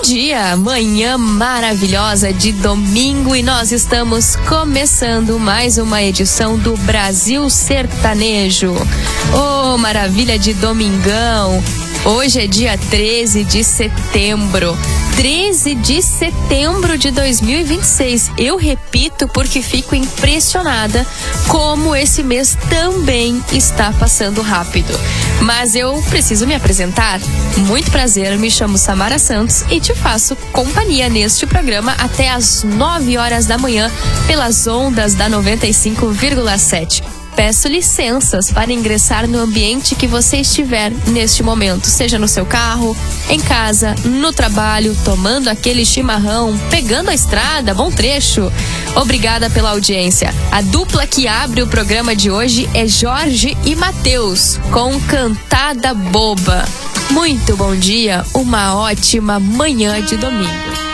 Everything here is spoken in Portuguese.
dia, manhã maravilhosa de domingo e nós estamos começando mais uma edição do Brasil Sertanejo. Oh, maravilha de domingão! Hoje é dia 13 de setembro. 13 de setembro de 2026. Eu repito porque fico impressionada como esse mês também está passando rápido. Mas eu preciso me apresentar. Muito prazer, me chamo Samara Santos e te faço companhia neste programa até às 9 horas da manhã pelas ondas da 95,7. Peço licenças para ingressar no ambiente que você estiver neste momento, seja no seu carro, em casa, no trabalho, tomando aquele chimarrão, pegando a estrada, bom trecho. Obrigada pela audiência. A dupla que abre o programa de hoje é Jorge e Matheus, com Cantada Boba. Muito bom dia, uma ótima manhã de domingo.